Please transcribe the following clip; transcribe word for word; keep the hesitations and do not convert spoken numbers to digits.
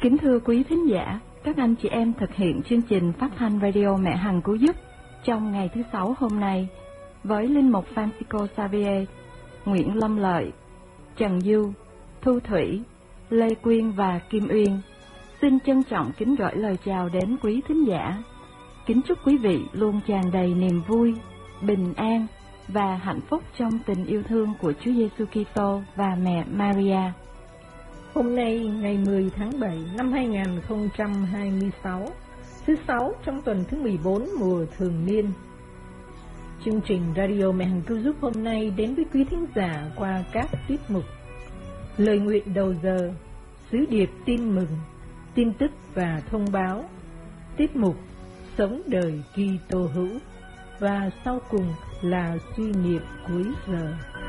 Kính thưa quý thính giả, các anh chị em thực hiện chương trình phát thanh radio Mẹ Hằng Cứu Giúp trong ngày thứ Sáu hôm nay với Linh mục Francisco Xavier, Nguyễn Lâm Lợi, Trần Du, Thu Thủy, Lê Quyên và Kim Uyên. Xin trân trọng kính gửi lời chào đến quý thính giả. Kính chúc quý vị luôn tràn đầy niềm vui, bình an và hạnh phúc trong tình yêu thương của Chúa Giêsu Kitô và mẹ Maria. Hôm nay, ngày mười tháng bảy năm hai nghìn không trăm hai mươi sáu, thứ Sáu trong tuần thứ mười bốn mùa thường niên. Chương trình Radio Mẹ Hằng Cứu Giúp hôm nay đến với quý thính giả qua các tiết mục: Lời nguyện đầu giờ, Sứ điệp tin mừng, tin tức và thông báo, tiết mục Sống đời Kitô hữu, và sau cùng là suy niệm cuối giờ.